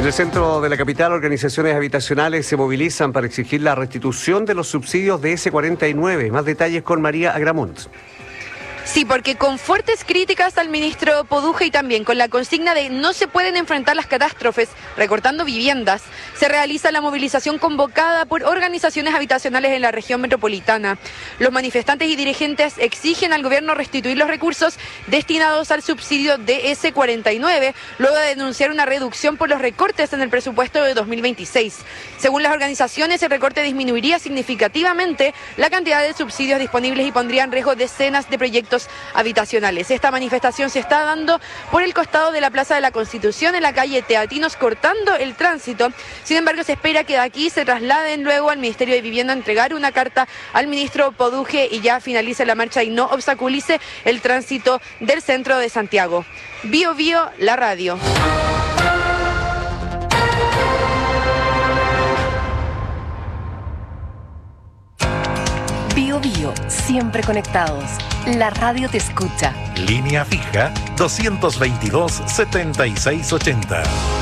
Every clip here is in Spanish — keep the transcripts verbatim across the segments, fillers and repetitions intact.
En el centro de la capital, organizaciones habitacionales se movilizan para exigir la restitución de los subsidios de ese cuarenta y nueve. Más detalles con María Agramont. Sí, porque con fuertes críticas al ministro Poduje y también con la consigna de no se pueden enfrentar las catástrofes recortando viviendas, se realiza la movilización convocada por organizaciones habitacionales en la región metropolitana. Los manifestantes y dirigentes exigen al gobierno restituir los recursos destinados al subsidio de ese cuarenta y nueve, luego de denunciar una reducción por los recortes en el presupuesto de dos mil veintiséis. Según las organizaciones, el recorte disminuiría significativamente la cantidad de subsidios disponibles y pondría en riesgo decenas de proyectos habitacionales. Esta manifestación se está dando por el costado de la Plaza de la Constitución, en la calle Teatinos, cortando el tránsito. Sin embargo, se espera que de aquí se trasladen luego al Ministerio de Vivienda a entregar una carta al ministro Poduje y ya finalice la marcha y no obstaculice el tránsito del centro de Santiago. Bio Bio, la radio. Bio Bio, siempre conectados. La radio te escucha. Línea fija doscientos veintidós, setenta y seis ochenta.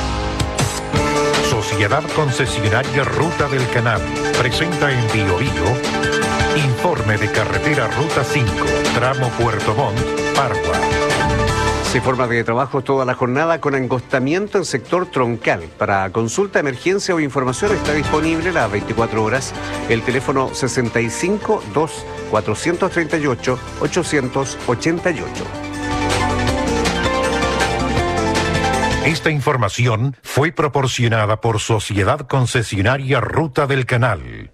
Sociedad Concesionaria Ruta del Canal presenta en Bio Bio informe de carretera Ruta cinco, tramo Puerto Montt, Pargua. Se forma de trabajo toda la jornada con angostamiento en sector troncal. Para consulta, emergencia o información está disponible las veinticuatro horas el teléfono sesenta y cinco, dos, cuatrocientos treinta y ocho, ochocientos ochenta y ocho. Esta información fue proporcionada por Sociedad Concesionaria Ruta del Canal.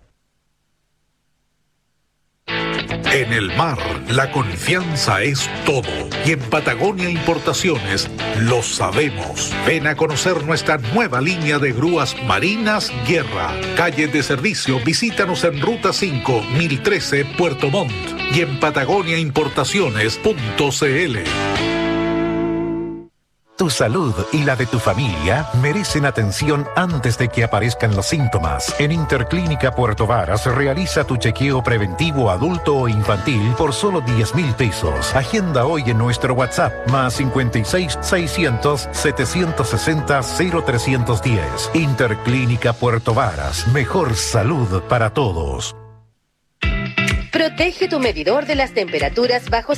En el mar, la confianza es todo. Y en Patagonia Importaciones lo sabemos. Ven a conocer nuestra nueva línea de grúas marinas Guerra. Calle de servicio, visítanos en Ruta cinco, mil trece, Puerto Montt. Y en patagonia importaciones punto c l. Tu salud y la de tu familia merecen atención antes de que aparezcan los síntomas. En Interclínica Puerto Varas realiza tu chequeo preventivo adulto o infantil por solo diez mil pesos. Agenda hoy en nuestro WhatsApp más cincuenta y seis, seiscientos, setecientos sesenta, cero trescientos diez. Interclínica Puerto Varas. Mejor salud para todos. Protege tu medidor de las temperaturas bajo